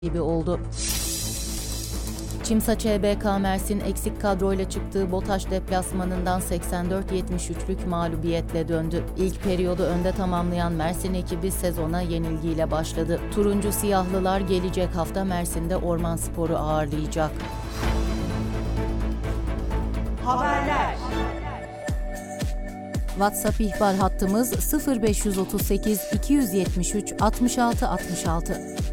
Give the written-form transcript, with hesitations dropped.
gibi oldu. Çimsa ÇBK Mersin eksik kadroyla çıktığı BOTAŞ deplasmanından 84-73'lük mağlubiyetle döndü. İlk periyodu önde tamamlayan Mersin ekibi sezona yenilgiyle başladı. Turuncu Siyahlılar gelecek hafta Mersin'de Ormanspor'u ağırlayacak. Haberler. WhatsApp ihbar hattımız 0538 273 66 66.